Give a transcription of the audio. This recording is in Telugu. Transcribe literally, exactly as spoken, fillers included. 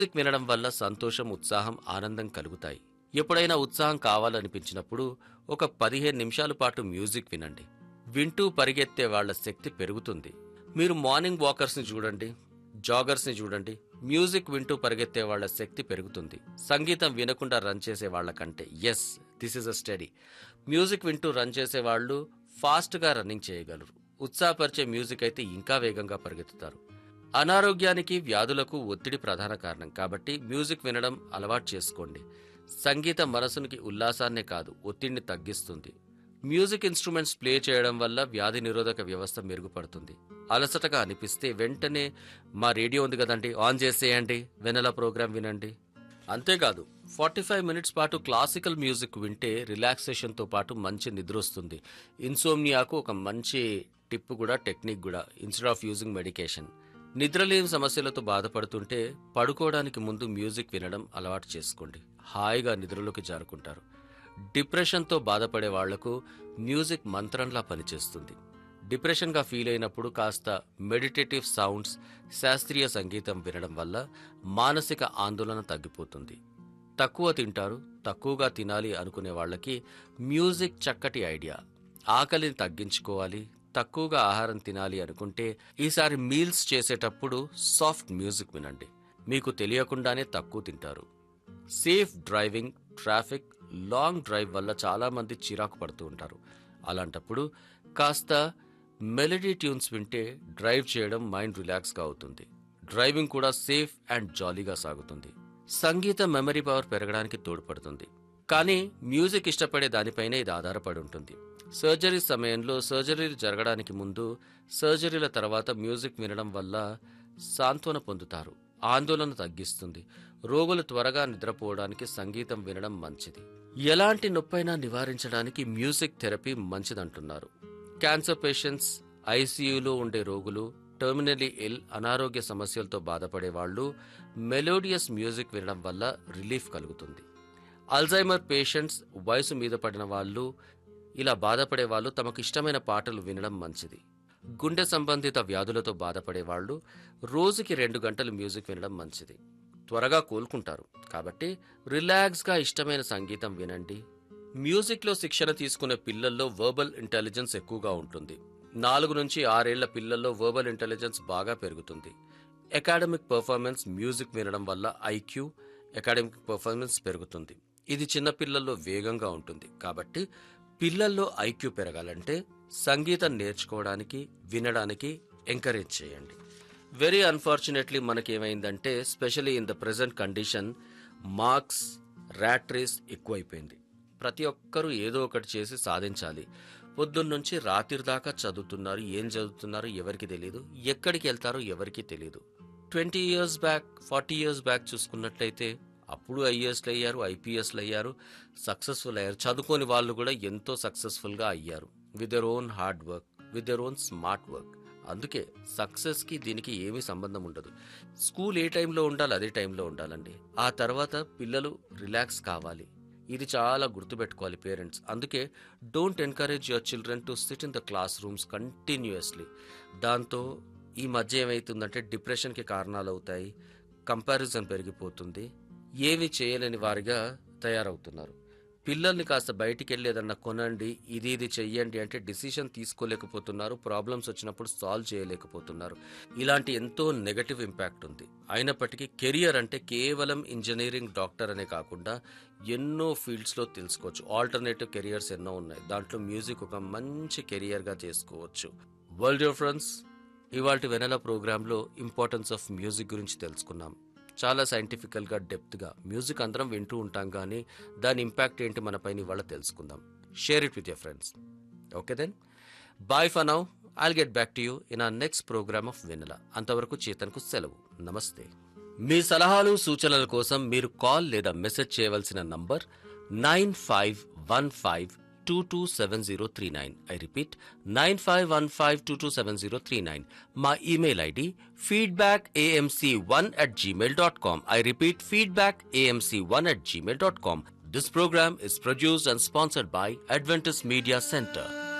మ్యూజిక్ వినడం వల్ల సంతోషం, ఉత్సాహం, ఆనందం కలుగుతాయి. ఎప్పుడైనా ఉత్సాహం కావాలనిపించినప్పుడు ఒక పదిహేను నిమిషాల పాటు మ్యూజిక్ వినండి. వింటూ పరిగెత్తే వాళ్ళ శక్తి పెరుగుతుంది. మీరు మార్నింగ్ వాకర్స్ని చూడండి, జాగర్స్ని చూడండి, మ్యూజిక్ వింటూ పరిగెత్తే వాళ్ళ శక్తి పెరుగుతుంది. సంగీతం వినకుండా రన్ చేసే వాళ్ళ కంటే. Yes, this is a study. Music వింటూ రన్ చేసే వాళ్ళు ఫాస్ట్గా రన్నింగ్ చేయగలరు. ఉత్సాహపరిచే మ్యూజిక్ అయితే ఇంకా వేగంగా పరిగెత్తుతారు. అనారోగ్యానికి, వ్యాధులకు ఒత్తిడి ప్రధాన కారణం. కాబట్టి మ్యూజిక్ వినడం అలవాటు చేసుకోండి. సంగీతం మనసునికి ఉల్లాసాన్నే కాదు, ఒత్తిడిని తగ్గిస్తుంది. మ్యూజిక్ ఇన్స్ట్రుమెంట్స్ ప్లే చేయడం వల్ల వ్యాధి నిరోధక వ్యవస్థ మెరుగుపడుతుంది. అలసటగా అనిపిస్తే వెంటనే మా రేడియో ఉంది కదండి, ఆన్ చేసేయండి, వెనెల ప్రోగ్రాం వినండి. అంతేకాదు, ఫార్టీ ఫైవ్ మినిట్స్ పాటు క్లాసికల్ మ్యూజిక్ వింటే రిలాక్సేషన్తో పాటు మంచి నిద్ర వస్తుంది. ఇన్సోమ్నియాకు ఒక మంచి టిప్ కూడా, టెక్నిక్ కూడా, ఇన్స్టెడ్ ఆఫ్ యూజింగ్ మెడికేషన్. నిద్రలేని సమస్యలతో బాధపడుతుంటే పడుకోవడానికి ముందు మ్యూజిక్ వినడం అలవాటు చేసుకోండి. హాయిగా నిద్రలోకి జారుకుంటారు. డిప్రెషన్తో బాధపడే వాళ్లకు మ్యూజిక్ మంత్రంలా పనిచేస్తుంది. డిప్రెషన్గా ఫీల్ అయినప్పుడు కాస్త మెడిటేటివ్ సౌండ్స్, శాస్త్రీయ సంగీతం వినడం వల్ల మానసిక ఆందోళన తగ్గిపోతుంది. తక్కువ తింటారు, తక్కువగా తినాలి అనుకునే వాళ్ళకి మ్యూజిక్ చక్కటి ఐడియా. ఆకలిని తగ్గించుకోవాలి, తక్కువగా ఆహారం తినాలి అనుకుంటే ఈసారి మీల్స్ చేసేటప్పుడు సాఫ్ట్ మ్యూజిక్ వినండి. మీకు తెలియకుండానే తక్కువ తింటారు. Safe driving, traffic, long drive వల్ల చాలామంది చిరాకు పడుతూ ఉంటారు. అలాంటప్పుడు కాస్త మెలడీ ట్యూన్స్ వింటే డ్రైవ్ చేయడం మైండ్ రిలాక్స్గా అవుతుంది. డ్రైవింగ్ కూడా సేఫ్ అండ్ జాలీగా సాగుతుంది. సంగీతం మెమరీ పవర్ పెరగడానికి తోడ్పడుతుంది. కానీ మ్యూజిక్ ఇష్టపడే దానిపైనే ఇది ఆధారపడి ఉంటుంది. సర్జరీ సమయంలో, సర్జరీలు జరగడానికి ముందు, సర్జరీల తర్వాత మ్యూజిక్ వినడం వల్ల సాంత్వన పొందుతారు. ఆందోళన తగ్గిస్తుంది. రోగులు త్వరగా నిద్రపోవడానికి సంగీతం వినడం మంచిది. ఎలాంటి నొప్పైనా నివారించడానికి మ్యూజిక్ థెరపీ మంచిదంటున్నారు. క్యాన్సర్ పేషెంట్స్, ఐసీయూలో ఉండే రోగులు, టెర్మినల్లీ ఇల్, అనారోగ్య సమస్యలతో బాధపడే వాళ్ళు మెలోడియస్ మ్యూజిక్ వినడం వల్ల రిలీఫ్ కలుగుతుంది. అల్జైమర్ పేషెంట్స్, వయసు మీద పడిన వాళ్ళు, ఇలా బాధపడే వాళ్ళు తమకు ఇష్టమైన పాటలు వినడం మంచిది. గుండె సంబంధిత వ్యాధులతో బాధపడే వాళ్ళు రోజుకి రెండు గంటలు మ్యూజిక్ వినడం మంచిది. త్వరగా కోలుకుంటారు. కాబట్టి రిలాక్స్గా ఇష్టమైన సంగీతం వినండి. మ్యూజిక్లో శిక్షణ తీసుకునే పిల్లల్లో వర్బల్ ఇంటెలిజెన్స్ ఎక్కువగా ఉంటుంది. నాలుగు నుంచి ఆరేళ్ల పిల్లల్లో వర్బల్ ఇంటెలిజెన్స్ బాగా పెరుగుతుంది. అకాడమిక్ పర్ఫార్మెన్స్ మ్యూజిక్ వినడం వల్ల ఐక్యూ, అకాడమిక్ పర్ఫార్మెన్స్ పెరుగుతుంది. ఇది చిన్న పిల్లల్లో వేగంగా ఉంటుంది. కాబట్టి పిల్లల్లో ఐక్యూ పెరగాలంటే సంగీతం నేర్చుకోవడానికి, వినడానికి ఎంకరేజ్ చేయండి. Very unfortunately మనకేమైందంటే, specially in the present condition, marks, rat race ఎక్కువైపోయింది. ప్రతి ఒక్కరూ ఏదో ఒకటి చేసి సాధించాలి. పొద్దున్నుంచి రాత్రి దాకా చదువుతున్నారు. ఏం చదువుతున్నారు ఎవరికి తెలియదు, ఎక్కడికి వెళ్తారో ఎవరికి తెలియదు. Twenty years back, forty years back చూసుకున్నట్లయితే అప్పుడు ఐఏఎస్లు అయ్యారు, ఐపీఎస్లు అయ్యారు, సక్సెస్ఫుల్ అయ్యారు. చదువుకోని వాళ్ళు కూడా ఎంతో సక్సెస్ఫుల్గా అయ్యారు. With their own hard work, with their own smart work. అందుకే సక్సెస్కి దీనికి ఏమీ సంబంధం ఉండదు. స్కూల్ ఏ టైంలో ఉండాలి అదే టైంలో ఉండాలండి. ఆ తర్వాత పిల్లలు రిలాక్స్ కావాలి. ఇది చాలా గుర్తుపెట్టుకోవాలి పేరెంట్స్. అందుకే don't encourage your children to SIT in the class rooms continuously. దాంతో ఈ మధ్య ఏమవుతుందంటే డిప్రెషన్కి కారణాలు అవుతాయి, కంపారిజన్ పెరిగిపోతుంది, ఏమి చేయలేని వారిగా తయారవుతున్నారు. పిల్లల్ని కాస్త బయటికి వెళ్ళి ఏదన్నా కొనండి, ఇది ఇది చెయ్యండి అంటే డిసిషన్ తీసుకోలేకపోతున్నారు. ప్రాబ్లమ్స్ వచ్చినప్పుడు సాల్వ్ చేయలేకపోతున్నారు. ఇలాంటి ఎంతో నెగటివ్ ఇంపాక్ట్ ఉంది. అయినప్పటికీ కెరియర్ అంటే కేవలం ఇంజనీరింగ్, డాక్టర్ అనే కాకుండా ఎన్నో ఫీల్డ్స్లో తెలుసుకోవచ్చు. ఆల్టర్నేటివ్ కెరియర్స్ ఎన్నో ఉన్నాయి. దాంట్లో మ్యూజిక్ ఒక మంచి కెరియర్గా చేసుకోవచ్చు. వరల్డ్ యువర్ ఫ్రెండ్స్, ఇవాల్టి వెనెల ప్రోగ్రాంలో ఇంపార్టెన్స్ ఆఫ్ మ్యూజిక్ గురించి తెలుసుకున్నాం. చాలా సైంటిఫికల్గా, డెప్త్గా. మ్యూజిక్ అందరం వింటూ ఉంటాం, కానీ దాని ఇంపాక్ట్ ఏంటి మన పైన ఇవాళ తెలుసుకుందాం. Share it with your friends. Okay then, bye for now. I'll get back to you in are next programme of వెనెల. అంతవరకు చేతన్కు సెలవు. నమస్తే. మీ సలహాలు, సూచనల కోసం మీరు కాల్ లేదా మెసేజ్ చేయవలసిన number nine five one five two two seven zero three nine. I repeat, nine five one five two two seven zero three nine. మా email ID feedback AMC one at Gmail dot com. I repeat, feedback a m c one at gmail dot com. This program is produced and sponsored by Adventist Media Center.